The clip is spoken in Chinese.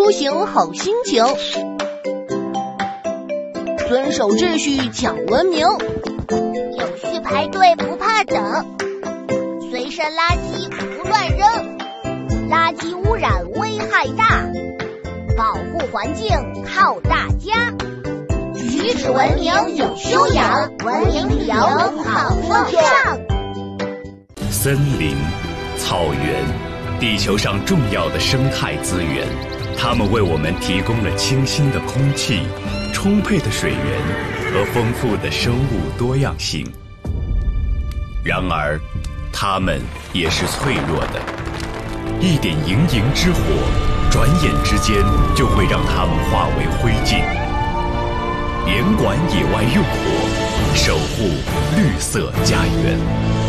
出行好心情，遵守秩序讲文明， 有序排队不怕等，随身垃圾不乱扔，垃圾污染危害大，保护环境靠大家。举止文明有修养，文明旅游好风尚。 森林、草原，地球上重要的生态资源，它们为我们提供了清新的空气、充沛的水源和丰富的生物多样性。然而，它们也是脆弱的，一点营营之火，转眼之间就会让它们化为灰烬。严管野外用火，守护绿色家园。